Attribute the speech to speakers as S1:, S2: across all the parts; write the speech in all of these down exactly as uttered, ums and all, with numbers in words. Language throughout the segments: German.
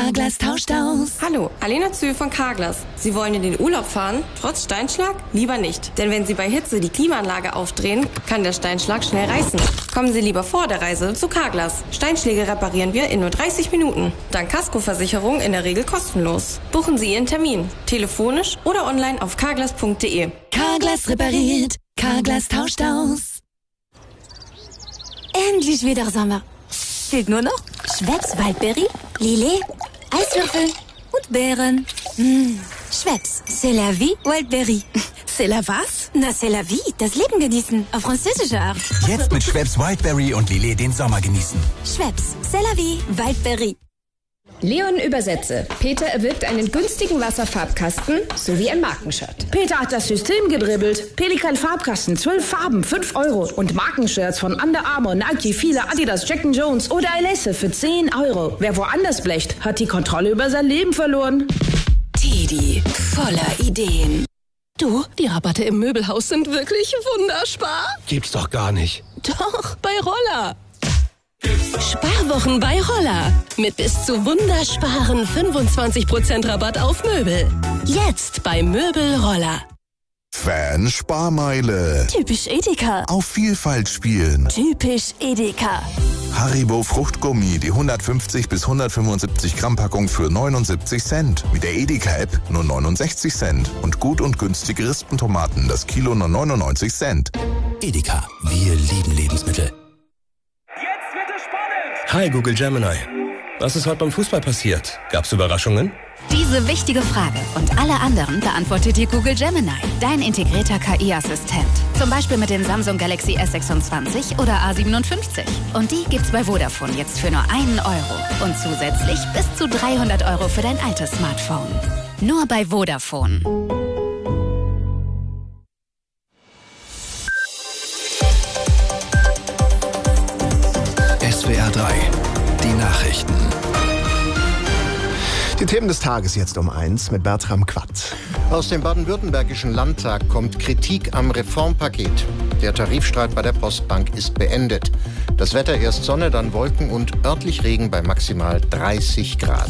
S1: Carglass tauscht aus.
S2: Hallo, Alena Zühl von Carglass. Sie wollen in den Urlaub fahren, trotz Steinschlag? Lieber nicht. Denn wenn Sie bei Hitze die Klimaanlage aufdrehen, kann der Steinschlag schnell reißen. Kommen Sie lieber vor der Reise zu Carglass. Steinschläge reparieren wir in nur dreißig Minuten. Dank Kaskoversicherung in der Regel kostenlos. Buchen Sie Ihren Termin. Telefonisch oder online auf carglass punkt de.
S1: Carglass repariert. Carglass tauscht aus. Endlich wieder Sommer. Fehlt nur noch Schweppes Waldberry, Lillet, Eiswürfel und Beeren. Mmh. Schweppes, c'est la vie, Waldberry.
S3: C'est la was?
S1: Na, c'est la vie, das Leben genießen, auf französische Art.
S4: Jetzt mit Schweppes Wildberry und Lillet den Sommer genießen.
S1: Schweppes, c'est la vie, Waldberry.
S5: Leon Übersetze. Peter erwirbt einen günstigen Wasserfarbkasten sowie ein Markenshirt.
S3: Peter hat das System gedribbelt. Pelikan Farbkasten, zwölf Farben, fünf Euro. Und Markenshirts von Under Armour, Nike, Fila, Adidas, Jack and Jones oder Alesse für zehn Euro. Wer woanders blecht, hat die Kontrolle über sein Leben verloren.
S1: Teddy, voller Ideen.
S6: Du, die Rabatte im Möbelhaus sind wirklich wunderspar.
S7: Gibt's doch gar nicht.
S6: Doch, bei Roller. Sparwochen bei Roller. Mit bis zu wundersparen fünfundzwanzig Prozent Rabatt auf Möbel. Jetzt bei Möbel Roller.
S8: Fan-Sparmeile.
S1: Typisch Edeka.
S8: Auf Vielfalt spielen.
S1: Typisch Edeka.
S8: Haribo Fruchtgummi, die hundertfünfzig bis hundertfünfundsiebzig Gramm Packung für neunundsiebzig Cent. Mit der Edeka-App nur neunundsechzig Cent. Und gut und günstige Rispentomaten, das Kilo nur neunundneunzig Cent.
S4: Edeka, wir lieben Lebensmittel.
S7: Hi Google Gemini. Was ist heute beim Fußball passiert? Gab's Überraschungen?
S9: Diese wichtige Frage und alle anderen beantwortet dir Google Gemini, dein integrierter K I-Assistent. Zum Beispiel mit den Samsung Galaxy S sechsundzwanzig oder A siebenundfünfzig. Und die gibt's bei Vodafone jetzt für nur einen Euro. Und zusätzlich bis zu dreihundert Euro für dein altes Smartphone. Nur bei Vodafone.
S4: S W R drei, die Nachrichten.
S10: Die Themen des Tages jetzt um eins mit Bertram Quatt.
S11: Aus dem baden-württembergischen Landtag kommt Kritik am Reformpaket. Der Tarifstreit bei der Postbank ist beendet. Das Wetter erst Sonne, dann Wolken und örtlich Regen bei maximal dreißig Grad.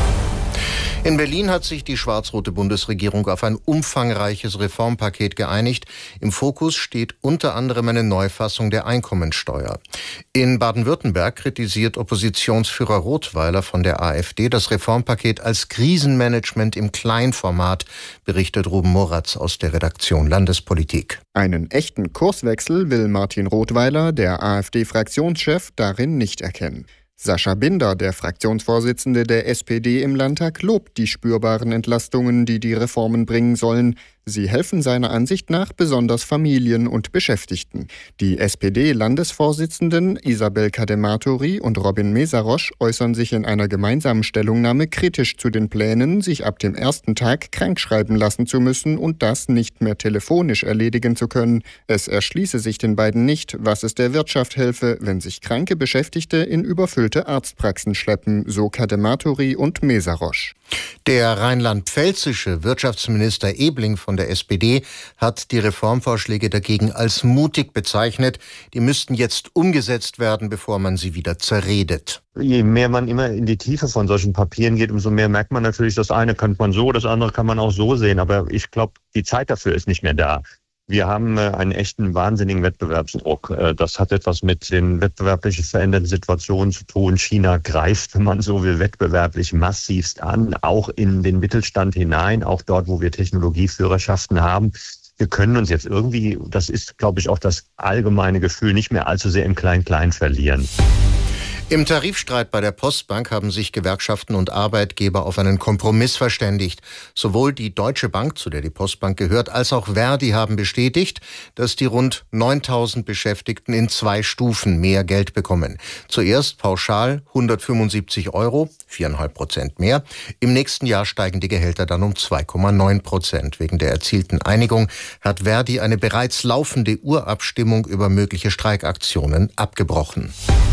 S11: In Berlin hat sich die schwarz-rote Bundesregierung auf ein umfangreiches Reformpaket geeinigt. Im Fokus steht unter anderem eine Neufassung der Einkommensteuer. In Baden-Württemberg kritisiert Oppositionsführer Rothweiler von der AfD das Reformpaket als Krisenmanagement im Kleinformat, berichtet Ruben Moratz aus der Redaktion Landespolitik.
S12: Einen echten Kurswechsel will Martin Rothweiler, der AfD-Fraktionschef, darin nicht erkennen. Sascha Binder, der Fraktionsvorsitzende der S P D im Landtag, lobt die spürbaren Entlastungen, die die Reformen bringen sollen. Sie helfen seiner Ansicht nach besonders Familien und Beschäftigten. Die S P D-Landesvorsitzenden Isabel Kadematori und Robin Mesarosch äußern sich in einer gemeinsamen Stellungnahme kritisch zu den Plänen, sich ab dem ersten Tag krankschreiben lassen zu müssen und das nicht mehr telefonisch erledigen zu können. Es erschließe sich den beiden nicht, was es der Wirtschaft helfe, wenn sich kranke Beschäftigte in überfüllte Arztpraxen schleppen, so Kadematori und Mesarosch.
S11: Der rheinland-pfälzische Wirtschaftsminister Ebling von der S P D hat die Reformvorschläge dagegen als mutig bezeichnet. Die müssten jetzt umgesetzt werden, bevor man sie wieder zerredet.
S13: Je mehr man immer in die Tiefe von solchen Papieren geht, umso mehr merkt man natürlich, das eine kann man so, das andere kann man auch so sehen. Aber ich glaube, die Zeit dafür ist nicht mehr da. Wir haben äh, einen echten wahnsinnigen Wettbewerbsdruck. Äh, das hat etwas mit den wettbewerblich veränderten Situationen zu tun. China greift, wenn man so will, wettbewerblich massivst an, auch in den Mittelstand hinein, auch dort, wo wir Technologieführerschaften haben. Wir können uns jetzt irgendwie, das ist, glaube ich, auch das allgemeine Gefühl, nicht mehr allzu sehr im Klein-Klein verlieren.
S11: Im Tarifstreit bei der Postbank haben sich Gewerkschaften und Arbeitgeber auf einen Kompromiss verständigt. Sowohl die Deutsche Bank, zu der die Postbank gehört, als auch Verdi haben bestätigt, dass die rund neuntausend Beschäftigten in zwei Stufen mehr Geld bekommen. Zuerst pauschal hundertfünfundsiebzig Euro, vier Komma fünf Prozent mehr. Im nächsten Jahr steigen die Gehälter dann um zwei Komma neun Prozent. Wegen der erzielten Einigung hat Verdi eine bereits laufende Urabstimmung über mögliche Streikaktionen abgebrochen.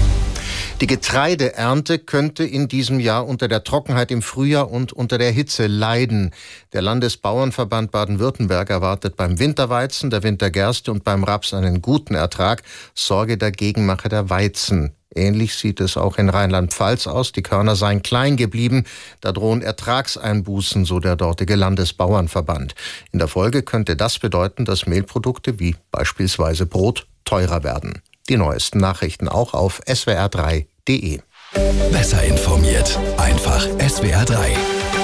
S11: Die Getreideernte könnte in diesem Jahr unter der Trockenheit im Frühjahr und unter der Hitze leiden. Der Landesbauernverband Baden-Württemberg erwartet beim Winterweizen, der Wintergerste und beim Raps einen guten Ertrag. Sorge dagegen mache der Weizen. Ähnlich sieht es auch in Rheinland-Pfalz aus. Die Körner seien klein geblieben. Da drohen Ertragseinbußen, so der dortige Landesbauernverband. In der Folge könnte das bedeuten, dass Mehlprodukte wie beispielsweise Brot teurer werden. Die neuesten Nachrichten auch auf S W R drei punkt de.
S4: Besser informiert. Einfach S W R drei.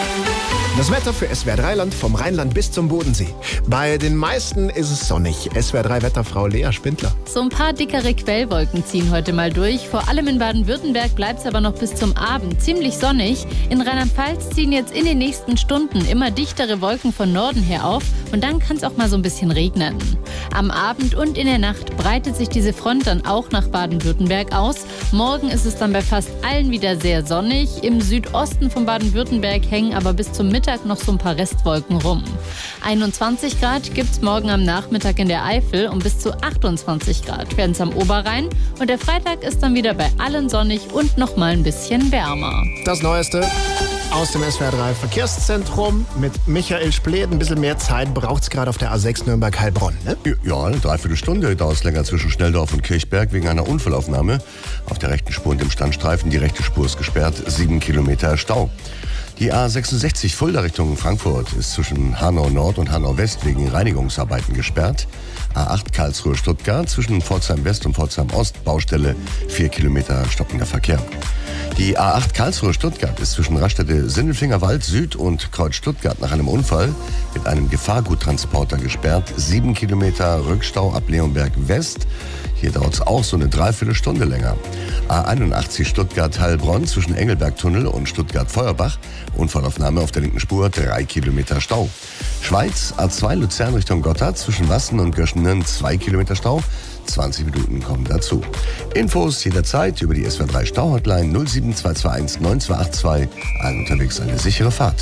S10: Das Wetter für S W R drei Land vom Rheinland bis zum Bodensee. Bei den meisten ist es sonnig. S W R drei Wetterfrau Lea Spindler.
S14: So ein paar dickere Quellwolken ziehen heute mal durch. Vor allem in Baden-Württemberg bleibt es aber noch bis zum Abend ziemlich sonnig. In Rheinland-Pfalz ziehen jetzt in den nächsten Stunden immer dichtere Wolken von Norden her auf. Und dann kann es auch mal so ein bisschen regnen. Am Abend und in der Nacht breitet sich diese Front dann auch nach Baden-Württemberg aus. Morgen ist es dann bei fast allen wieder sehr sonnig. Im Südosten von Baden-Württemberg hängen aber bis zum Mittag noch so ein paar Restwolken rum. einundzwanzig Grad gibt es morgen am Nachmittag in der Eifel und bis zu achtundzwanzig Grad werden es am Oberrhein. Und der Freitag ist dann wieder bei allen sonnig und noch mal ein bisschen wärmer.
S10: Das Neueste aus dem S W R drei Verkehrszentrum mit Michael Spled. Ein bisschen mehr Zeit braucht es gerade auf der A sechs Nürnberg-Heilbronn, ne?
S15: Ja, eine Dreiviertelstunde dauert es länger zwischen Schnelldorf und Kirchberg wegen einer Unfallaufnahme. Auf der rechten Spur und dem Standstreifen. Die rechte Spur ist gesperrt, sieben Kilometer Stau. Die A sechsundsechzig Fulda Richtung Frankfurt ist zwischen Hanau Nord und Hanau West wegen Reinigungsarbeiten gesperrt. A acht Karlsruhe Stuttgart zwischen Pforzheim West und Pforzheim Ost, Baustelle, vier Kilometer stockender Verkehr. Die A acht Karlsruhe Stuttgart ist zwischen Raststätte Sindelfingerwald Süd und Kreuz Stuttgart nach einem Unfall mit einem Gefahrguttransporter gesperrt, sieben Kilometer Rückstau ab Leonberg West. Hier dauert es auch so eine Dreiviertelstunde länger. A einundachtzig Stuttgart-Heilbronn zwischen Engelbergtunnel und Stuttgart-Feuerbach. Unfallaufnahme auf der linken Spur, drei Kilometer Stau. Schweiz, A zwei Luzern Richtung Gotthard zwischen Wassen und Göschenen, zwei Kilometer Stau. zwanzig Minuten kommen dazu. Infos jederzeit über die S W R drei Stau-Hotline null sieben zwei zwei eins neun zwei acht zwei. Allen unterwegs eine sichere Fahrt.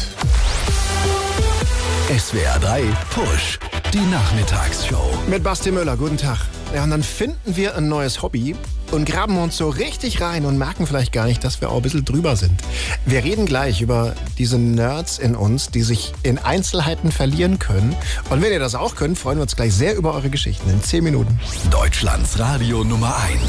S4: S W R drei Push, die Nachmittagsshow.
S10: Mit Basti Müller, guten Tag. Ja, und dann finden wir ein neues Hobby und graben uns so richtig rein und merken vielleicht gar nicht, dass wir auch ein bisschen drüber sind. Wir reden gleich über diese Nerds in uns, die sich in Einzelheiten verlieren können. Und wenn ihr das auch könnt, freuen wir uns gleich sehr über eure Geschichten in zehn Minuten.
S4: Deutschlands Radio Nummer eins.